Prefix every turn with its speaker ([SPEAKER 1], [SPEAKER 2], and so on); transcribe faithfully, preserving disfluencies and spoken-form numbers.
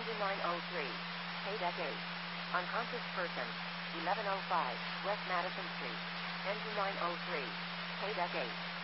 [SPEAKER 1] Engine nine oh three. K-Deck eight. Unconscious person. eleven oh five, West Madison Street. Engine nine oh three. K-Deck eight.